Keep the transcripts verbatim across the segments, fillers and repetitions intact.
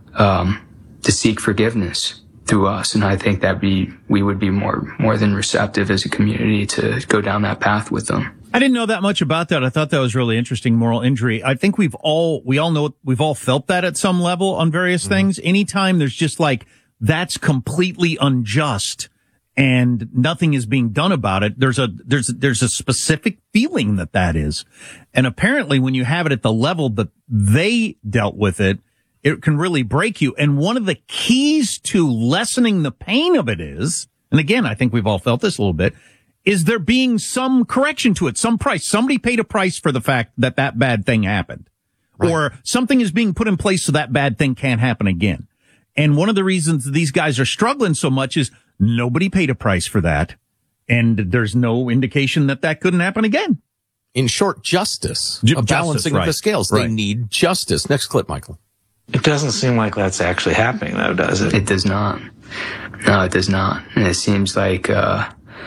um, to seek forgiveness through us. And I think that we, we would be more, more than receptive as a community to go down that path with them. I didn't know that much about that. I thought that was really interesting, moral injury. I think we've all, we all know, we've all felt that at some level on various mm-hmm. things. Anytime there's just like, that's completely unjust and nothing is being done about it, there's a, there's, there's a specific feeling that that is. And apparently when you have it at the level that they dealt with it, it can really break you. And one of the keys to lessening the pain of it is, and again, I think we've all felt this a little bit, is there being some correction to it, some price. Somebody paid a price for the fact that that bad thing happened. Right. Or something is being put in place so that bad thing can't happen again. And one of the reasons these guys are struggling so much is nobody paid a price for that. And there's no indication that that couldn't happen again. In short, justice. J- a justice, balancing right. of the scales. Right. They need justice. Next clip, Michael. It doesn't seem like that's actually happening, though, does it? It does not. No, it does not. And it seems like, uh,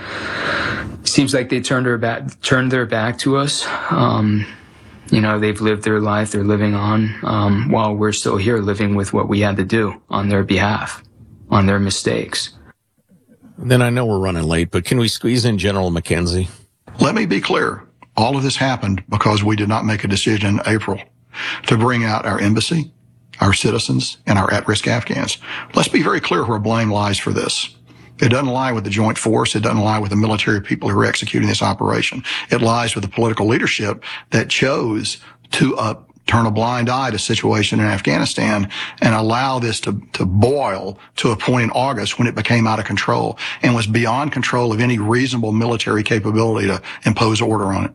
seems like they turned their back, turned their back to us. Um, you know, they've lived their life. They're living on, um, while we're still here living with what we had to do on their behalf, on their mistakes. Then I know we're running late, but can we squeeze in General McKenzie? Let me be clear. All of this happened because we did not make a decision in April to bring out our embassy, our citizens, and our at-risk Afghans. Let's be very clear where blame lies for this. It doesn't lie with the joint force. It doesn't lie with the military people who are executing this operation. It lies with the political leadership that chose to uh, turn a blind eye to the situation in Afghanistan and allow this to, to boil to a point in August when it became out of control and was beyond control of any reasonable military capability to impose order on it.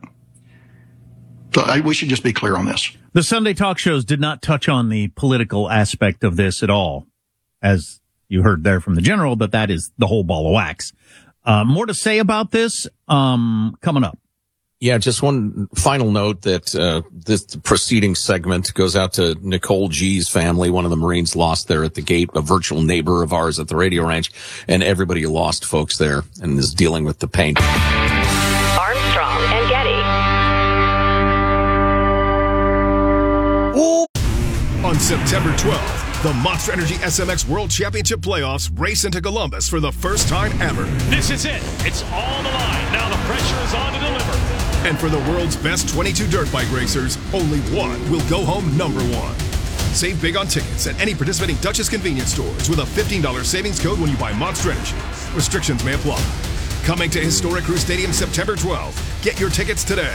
So I, we should just be clear on this. The Sunday talk shows did not touch on the political aspect of this at all, as you heard there from the general, but that is the whole ball of wax. Uh, more to say about this um, coming up. Yeah, just one final note that uh, this preceding segment goes out to Nicole G's family, one of the Marines lost there at the gate, a virtual neighbor of ours at the radio ranch, and everybody who lost folks there and is dealing with the pain. Armstrong and Getty. On September twelfth, the Monster Energy S M X World Championship Playoffs race into Columbus for the first time ever. This is it. It's all the line. Now the pressure is on to deliver. And for the world's best twenty-two dirt bike racers, only one will go home number one. Save big on tickets at any participating Duchess convenience stores with a fifteen dollars savings code when you buy Monster Energy. Restrictions may apply. Coming to historic Crew Stadium September twelfth. Get your tickets today.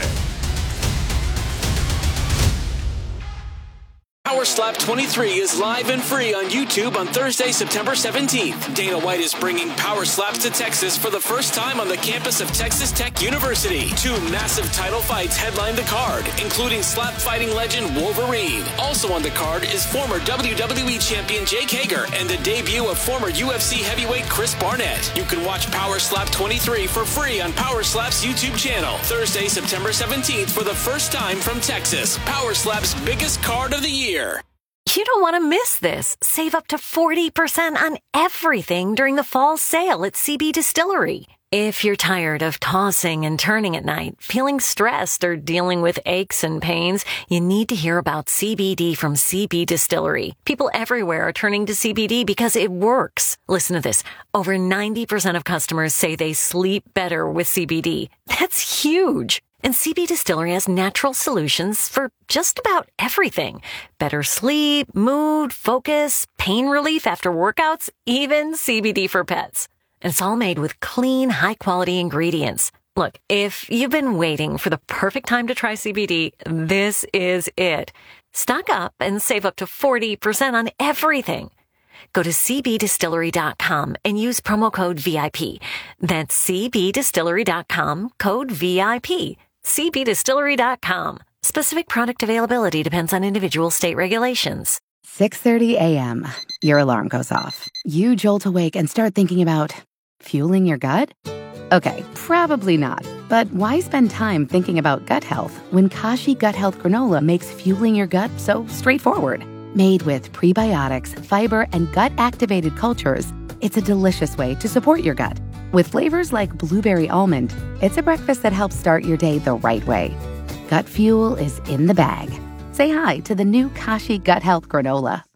Power Slap twenty-three is live and free on YouTube on Thursday, September seventeenth. Dana White is bringing Power Slaps to Texas for the first time on the campus of Texas Tech University. Two massive title fights headline the card, including slap fighting legend Wolverine. Also on the card is former W W E champion Jake Hager and the debut of former U F C heavyweight Chris Barnett. You can watch Power Slap twenty-three for free on Power Slap's YouTube channel. Thursday, September seventeenth for the first time from Texas. Power Slap's biggest card of the year. You don't want to miss this. Save up to forty percent on everything during the fall sale at C B Distillery. If you're tired of tossing and turning at night, feeling stressed, or dealing with aches and pains, you need to hear about C B D from C B Distillery. People everywhere are turning to C B D because it works. Listen to this. Over ninety percent of customers say they sleep better with C B D. That's huge. And C B Distillery has natural solutions for just about everything. Better sleep, mood, focus, pain relief after workouts, even C B D for pets. And it's all made with clean, high-quality ingredients. Look, if you've been waiting for the perfect time to try C B D, this is it. Stock up and save up to forty percent on everything. Go to c b distillery dot com and use promo code V I P. That's c b distillery dot com, code V I P. c b distillery dot com. Specific product availability depends on individual state regulations. six thirty a.m. Your alarm goes off. You jolt awake and start thinking about fueling your gut? Okay, probably not. But why spend time thinking about gut health when Kashi Gut Health Granola makes fueling your gut so straightforward? Made with prebiotics, fiber, and gut-activated cultures, it's a delicious way to support your gut. With flavors like blueberry almond, it's a breakfast that helps start your day the right way. Gut fuel is in the bag. Say hi to the new Kashi Gut Health Granola.